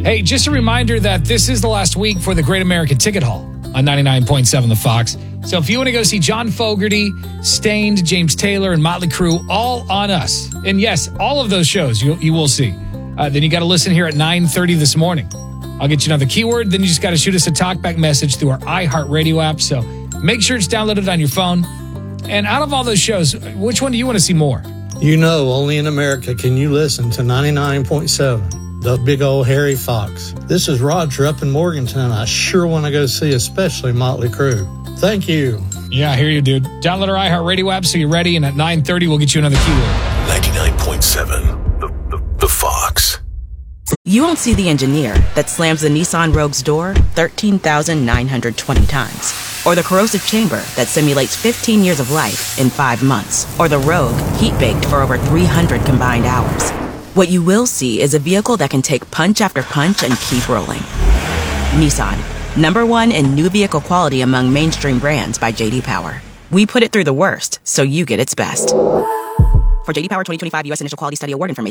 Hey, just a reminder that this is the last week for the Great American Ticket Hall on 99.7 The Fox. So if you want to go see John Fogerty, Stained, James Taylor, and Motley Crue, all on us. And yes, all of those shows you will see. Then you got to listen here at 9:30 this morning. I'll get you another keyword. Then you just got to shoot us a talkback message through our iHeartRadio app. So make sure it's downloaded on your phone. And out of all those shows, which one do you want to see more? You know, only in America can you listen to 99.7. The big old Harry Fox. This is Roger up in Morgantown. I sure want to go see especially Motley Crue. Thank you. Yeah, I hear you, dude. Download our iHeartRadio app so you're ready, and at 9:30 we'll get you another keyword. 99.7 The Fox. You won't see the engineer that slams the Nissan Rogue's door 13,920 times. Or the corrosive chamber that simulates 15 years of life in 5 months. Or the Rogue heat-baked for over 300 combined hours. What you will see is a vehicle that can take punch after punch and keep rolling. Nissan, #1 in new vehicle quality among mainstream brands by J.D. Power. We put it through the worst, so you get its best. For J.D. Power 2025 U.S. Initial Quality Study Award information,